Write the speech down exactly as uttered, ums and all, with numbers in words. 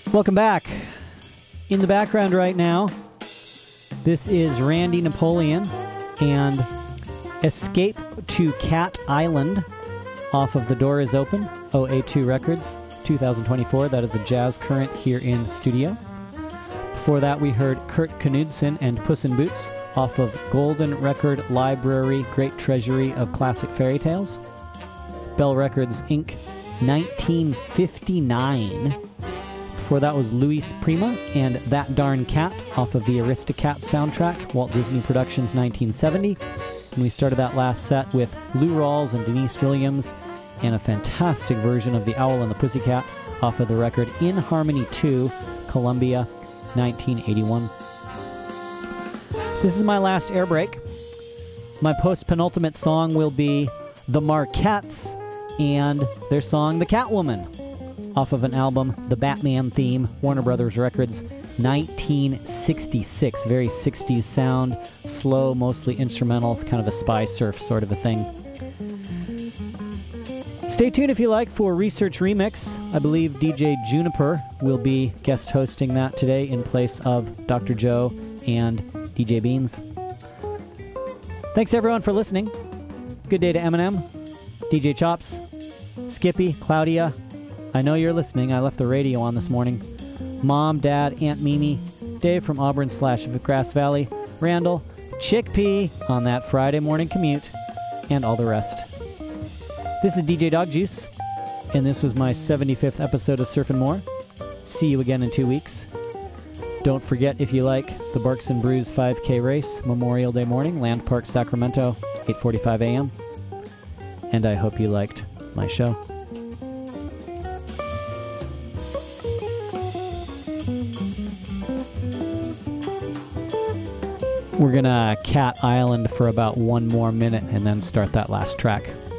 Welcome back. In the background right now, this is Randy Napoleon and Escape to Cat Island off of The Door Is Open, O A two Records, two thousand twenty-four. That is a jazz current here in studio. Before that, we heard Kurt Knudsen and Puss in Boots off of Golden Record Library, Great Treasury of Classic Fairy Tales. Bell Records, Incorporated, nineteen fifty-nine. Before that was Luis Prima and That Darn Cat off of the Aristocat soundtrack, Walt Disney Productions, nineteen seventy. And we started that last set with Lou Rawls and Denise Williams and a fantastic version of The Owl and the Pussycat off of the record In Harmony two, Columbia, nineteen eighty-one. This is my last air break. My post-penultimate song will be The Marquettes and their song The Catwoman off of an album, The Batman Theme, Warner Brothers Records, nineteen sixty-six. Very sixties sound, slow, mostly instrumental, kind of a Spy Surf sort of a thing. Stay tuned if you like for Research Remix. I believe D J Juniper will be guest hosting that today in place of Doctor Joe and D J Beans. Thanks everyone for listening. Good day to Eminem, D J Chops, Skippy, Claudia. I know you're listening. I left the radio on this morning. Mom, Dad, Aunt Mimi, Dave from Auburn slash Grass Valley, Randall, Chickpea on that Friday morning commute, and all the rest. This is D J Dog Juice, and this was my seventy-fifth episode of Surf and More. See you again in two weeks. Don't forget, if you like, the Barks and Brews five K race, Memorial Day morning, Land Park, Sacramento, eight forty-five a.m. And I hope you liked my show. We're gonna Cat Island for about one more minute and then start that last track.